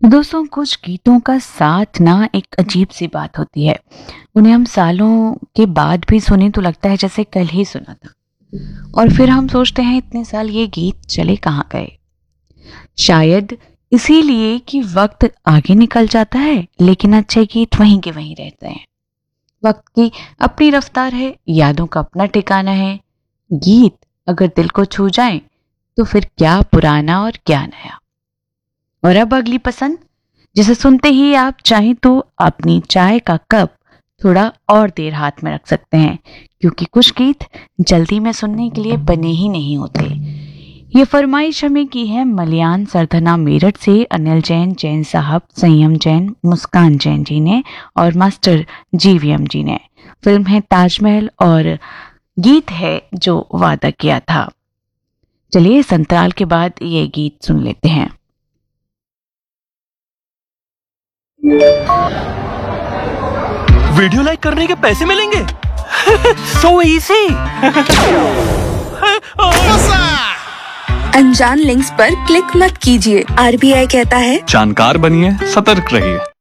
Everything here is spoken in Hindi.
दोस्तों, कुछ गीतों का साथ ना एक अजीब सी बात होती है। उन्हें हम सालों के बाद भी सुने तो लगता है जैसे कल ही सुना था। और फिर हम सोचते हैं इतने साल ये गीत चले कहाँ गए। शायद इसीलिए कि वक्त आगे निकल जाता है लेकिन अच्छे गीत वहीं के वहीं रहते हैं। वक्त की अपनी रफ्तार है, यादों का अपना ठिकाना है। गीत अगर दिल को छू जाए तो फिर क्या पुराना और क्या नया। और अब अगली पसंद, जिसे सुनते ही आप चाहें तो अपनी चाय का कप थोड़ा और देर हाथ में रख सकते हैं, क्योंकि कुछ गीत जल्दी में सुनने के लिए बने ही नहीं होते। ये फरमाइश हमें की है मलियान सरधना मेरठ से अनिल जैन, जैन साहब, संयम जैन, मुस्कान जैन जी ने और मास्टर जीवीएम जी ने। फिल्म है ताजमहल और गीत है जो वादा किया था। चलिए इस अंतराल के बाद ये गीत सुन लेते हैं। वीडियो लाइक करने के पैसे मिलेंगे? So easy. अनजान लिंक्स पर क्लिक मत कीजिए। आरबीआई कहता है जानकार बनिए, सतर्क रहिए।